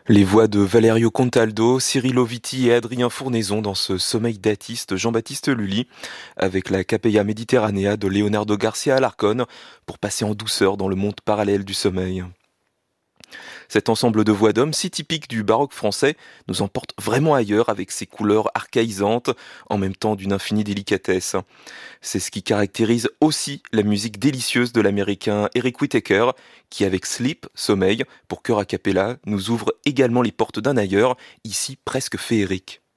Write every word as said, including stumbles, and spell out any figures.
Les voix de Valerio Contaldo, Cyril Oviti et Adrien Fournaison dans ce sommeil datiste Jean-Baptiste Lully, avec la Capella Mediterranea de Leonardo Garcia Alarcón, pour passer en douceur dans le monde parallèle du sommeil. Cet ensemble de voix d'hommes, si typique du baroque français, nous emporte vraiment ailleurs avec ses couleurs archaïsantes, en même temps d'une infinie délicatesse. C'est ce qui caractérise aussi la musique délicieuse de l'américain Eric Whitacre, qui avec Sleep, Sommeil, pour chœur a cappella, nous ouvre également les portes d'un ailleurs, ici presque féerique.